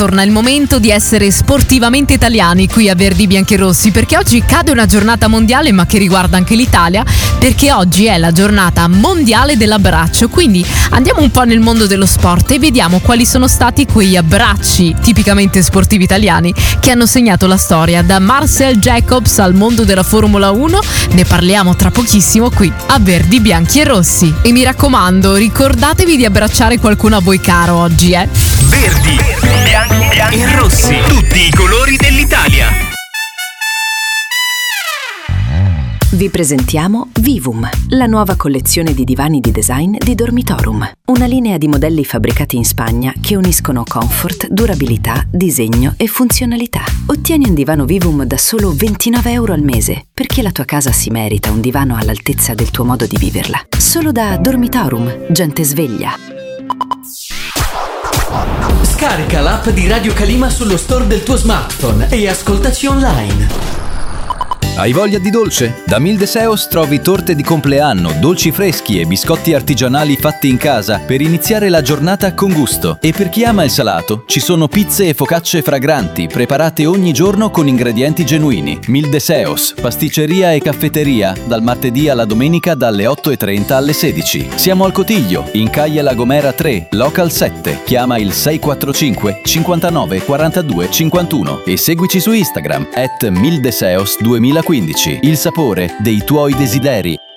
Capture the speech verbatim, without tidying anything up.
torna il momento di essere sportivamente italiani qui a Verdi Bianchi e Rossi, perché oggi cade una giornata mondiale ma che riguarda anche l'Italia, perché oggi è la giornata mondiale dell'abbraccio. Quindi andiamo un po' nel mondo dello sport e vediamo quali sono stati quegli abbracci tipicamente sportivi italiani che hanno segnato la storia, da Marcel Jacobs al mondo della Formula uno. Ne parliamo tra pochissimo qui a Verdi Bianchi e Rossi. E mi raccomando, ricordatevi di abbracciare qualcuno a voi caro oggi, eh. Verdi, bianchi, bianchi e rossi, tutti i colori dell'Italia. Vi presentiamo Vivum, la nuova collezione di divani di design di Dormitorum. Una linea di modelli fabbricati in Spagna che uniscono comfort, durabilità, disegno e funzionalità. Ottieni un divano Vivum da solo ventinove euro al mese, perché la tua casa si merita un divano all'altezza del tuo modo di viverla. Solo da Dormitorum, gente sveglia. Scarica l'app di Radio Calima sullo store del tuo smartphone e ascoltaci online. Hai voglia di dolce? Da Mildeseos trovi torte di compleanno, dolci freschi e biscotti artigianali fatti in casa per iniziare la giornata con gusto. E per chi ama il salato, ci sono pizze e focacce fragranti preparate ogni giorno con ingredienti genuini. Mildeseos, pasticceria e caffetteria, dal martedì alla domenica dalle otto e trenta alle sedici. Siamo al Cotiglio, in Caia La Gomera tre, local sette. Chiama il sei quattro cinque cinquantanove quarantadue cinquantuno e seguici su Instagram at mildeseos duemilaquindici. Il sapore dei tuoi desideri.